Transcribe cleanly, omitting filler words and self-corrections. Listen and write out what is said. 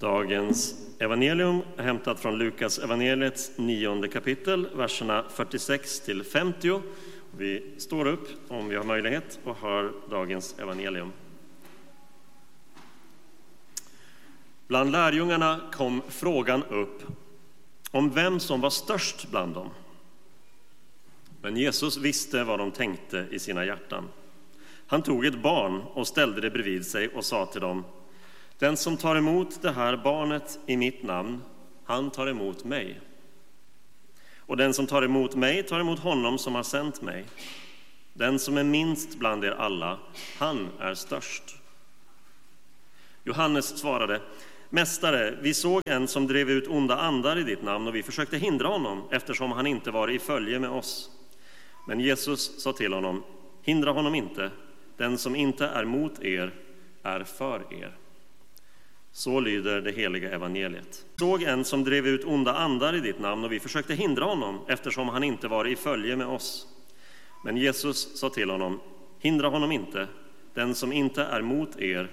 Dagens evangelium är hämtat från Lukas evangeliets 9:e kapitel, verserna 46 till 50. Vi står upp om vi har möjlighet och hör dagens evangelium. Bland lärjungarna kom frågan upp om vem som var störst bland dem. Men Jesus visste vad de tänkte i sina hjärtan. Han tog ett barn och ställde det bredvid sig och sa till dem: Den som tar emot det här barnet i mitt namn, han tar emot mig. Och den som tar emot mig tar emot honom som har sänt mig. Den som är minst bland er alla, han är störst. Johannes svarade: Mästare, vi såg en som drev ut onda andar i ditt namn och vi försökte hindra honom eftersom han inte var i följe med oss. Men Jesus sa till honom: Hindra honom inte. Den som inte är mot er är för er. Så lyder det heliga evangeliet. Såg en som drev ut onda andar i ditt namn och vi försökte hindra honom eftersom han inte var i följe med oss. Men Jesus sa till honom: Hindra honom inte. Den som inte är mot er